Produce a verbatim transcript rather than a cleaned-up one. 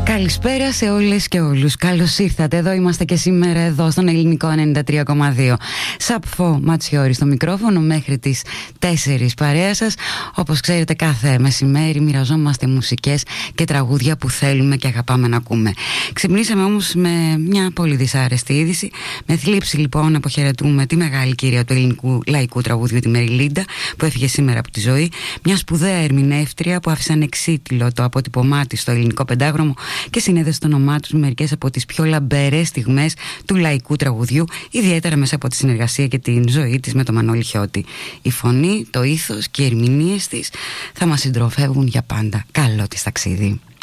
Καλησπέρα σε όλες και όλους. Καλώς ήρθατε. Εδώ είμαστε και σήμερα εδώ στον Ελληνικό ενενήντα τρία κόμμα δύο. Σαπφό Ματσιόρη στο μικρόφωνο μέχρι τις τέσσερις παρέα σας. Όπως ξέρετε, κάθε μεσημέρι μοιραζόμαστε μουσικές και τραγούδια που θέλουμε και αγαπάμε να ακούμε. Ξυπνήσαμε όμως με μια πολύ δυσάρεστη είδηση. Με θλίψη λοιπόν αποχαιρετούμε τη μεγάλη κυρία του ελληνικού λαϊκού τραγουδιού, τη Μεριλίντα, που έφυγε σήμερα από τη ζωή. Μια σπουδαία ερμηνεύτρια που άφησε ανεξίτηλο το αποτυπωμά της στο ελληνικό πεντάγραμμο και συνέδεσε το όνομά τους με μερικές από τις πιο λαμπερές στιγμές του λαϊκού τραγουδιού, ιδιαίτερα μέσα από τη συνεργασία και την ζωή της με τον Μανώλη Χιώτη. Η φωνή, το ήθος και οι ερμηνείες της θα μας συντροφεύουν για πάντα. Καλό της ταξίδι.